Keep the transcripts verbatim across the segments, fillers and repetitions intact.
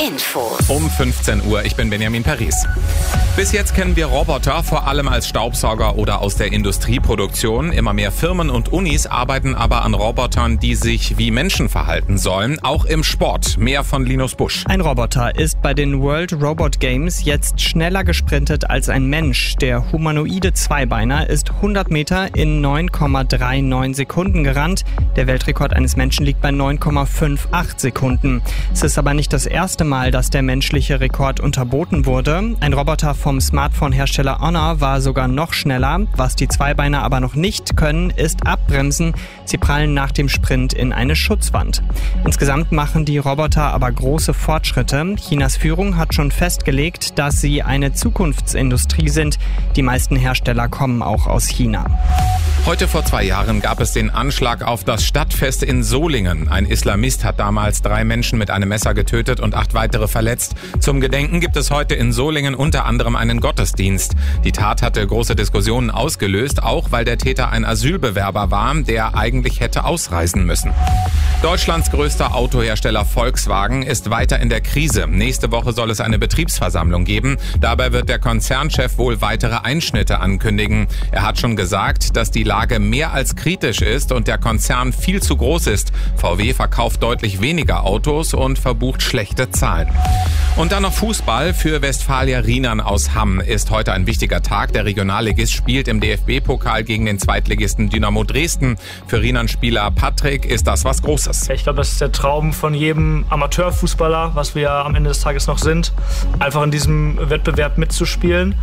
Info. Um fünfzehn Uhr, ich bin Benjamin Paris. Bis jetzt kennen wir Roboter vor allem als Staubsauger oder aus der Industrieproduktion. Immer mehr Firmen und Unis arbeiten aber an Robotern, die sich wie Menschen verhalten sollen, auch im Sport. Mehr von Linus Busch. Ein Roboter ist bei den World Robot Games jetzt schneller gesprintet als ein Mensch. Der humanoide Zweibeiner ist hundert Meter in neun Komma neununddreißig Sekunden gerannt. Der Weltrekord eines Menschen liegt bei neun Komma achtundfünfzig Sekunden. Es ist aber nicht das erste Mal, dass der menschliche Rekord unterboten wurde. Ein Roboter vom Smartphone-Hersteller Honor war sogar noch schneller. Was die Zweibeiner aber noch nicht können, ist abbremsen. Sie prallen nach dem Sprint in eine Schutzwand. Insgesamt machen die Roboter aber große Fortschritte. Chinas Führung hat schon festgelegt, dass sie eine Zukunftsindustrie sind. Die meisten Hersteller kommen auch aus China. Heute vor zwei Jahren gab es den Anschlag auf das Stadtfest in Solingen. Ein Islamist hat damals drei Menschen mit einem Messer getötet und acht weitere verletzt. Zum Gedenken gibt es heute in Solingen unter anderem einen Gottesdienst. Die Tat hatte große Diskussionen ausgelöst, auch weil der Täter ein Asylbewerber war, der eigentlich hätte ausreisen müssen. Deutschlands größter Autohersteller Volkswagen ist weiter in der Krise. Nächste Woche soll es eine Betriebsversammlung geben. Dabei wird der Konzernchef wohl weitere Einschnitte ankündigen. Er hat schon gesagt, dass die Lage mehr als kritisch ist und der Konzern viel zu groß ist. V W verkauft deutlich weniger Autos und verbucht schlechte Zahlen. Und dann noch Fußball. Für Westfalia Rienern aus Hamm ist heute ein wichtiger Tag. Der Regionalligist spielt im D F B-Pokal gegen den Zweitligisten Dynamo Dresden. Für Rienern-Spieler Patrick ist das was Großes. Ich glaube, das ist der Traum von jedem Amateurfußballer, was wir am Ende des Tages noch sind, einfach in diesem Wettbewerb mitzuspielen.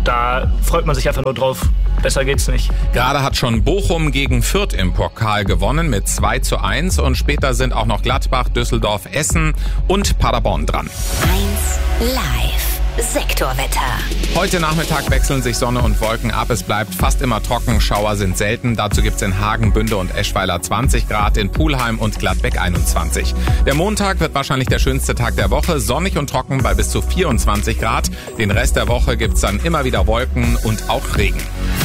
Da freut man sich einfach nur drauf. Besser geht's nicht. Gerade hat schon Bochum gegen Fürth im Pokal gewonnen mit zwei zu eins und später sind auch noch Gladbach, Düsseldorf, Essen und Paderborn dran. eins Live. Sektorwetter. Heute Nachmittag wechseln sich Sonne und Wolken ab. Es bleibt fast immer trocken. Schauer sind selten. Dazu gibt's in Hagen, Bünde und Eschweiler zwanzig Grad, in Pulheim und Gladbeck einundzwanzig. Der Montag wird wahrscheinlich der schönste Tag der Woche. Sonnig und trocken bei bis zu vierundzwanzig Grad. Den Rest der Woche gibt's dann immer wieder Wolken und auch Regen.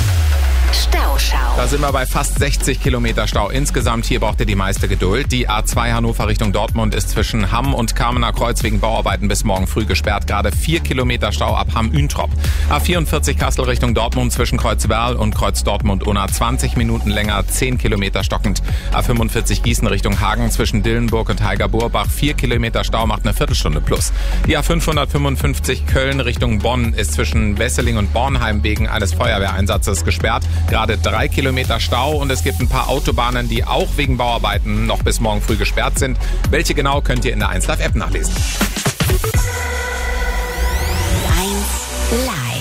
Stauschau. Da sind wir bei fast sechzig Kilometer Stau insgesamt. Hier braucht ihr die meiste Geduld. Die A zwei Hannover Richtung Dortmund ist zwischen Hamm und Kamener Kreuz wegen Bauarbeiten bis morgen früh gesperrt. Gerade vier Kilometer Stau ab Hamm-Üntrop. A vierundvierzig Kassel Richtung Dortmund zwischen Kreuzwerl und Kreuz Dortmund-Unna zwanzig Minuten länger, zehn Kilometer stockend. A fünfundvierzig Gießen Richtung Hagen zwischen Dillenburg und Heiger-Burbach vier Kilometer Stau, macht eine Viertelstunde plus. Die A fünfhundertfünfundfünfzig Köln Richtung Bonn ist zwischen Wesseling und Bornheim wegen eines Feuerwehreinsatzes gesperrt. Gerade drei Kilometer Stau und es gibt ein paar Autobahnen, die auch wegen Bauarbeiten noch bis morgen früh gesperrt sind. Welche genau könnt ihr in der eins Live App nachlesen. eins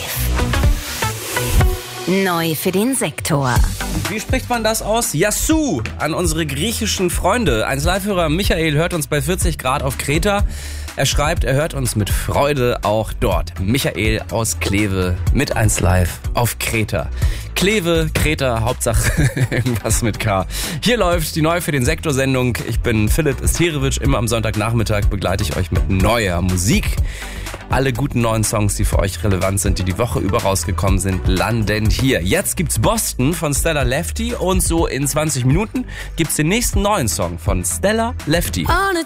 Live. Neu für den Sektor. Wie spricht man das aus? Yassou an unsere griechischen Freunde. eins Live-Hörer Michael hört uns bei vierzig Grad auf Kreta. Er schreibt, er hört uns mit Freude auch dort. Michael aus Kleve mit eins Live auf Kreta. Kleve, Kreta, Hauptsache irgendwas mit K. Hier läuft die Neu für den Sektor-Sendung. Ich bin Philipp Isterewitsch. Immer am Sonntagnachmittag begleite ich euch mit neuer Musik. Alle guten neuen Songs, die für euch relevant sind, die die Woche über rausgekommen sind, landen hier. Jetzt gibt's Boston von Stella Lefty und so in zwanzig Minuten gibt's den nächsten neuen Song von Stella Lefty.